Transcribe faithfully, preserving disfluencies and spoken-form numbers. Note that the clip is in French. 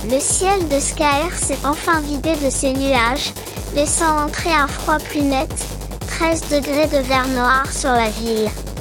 Le ciel de Skaer s'est enfin vidé de ses nuages, laissant entrer un froid plus net, treize degrés de verre noir sur la ville.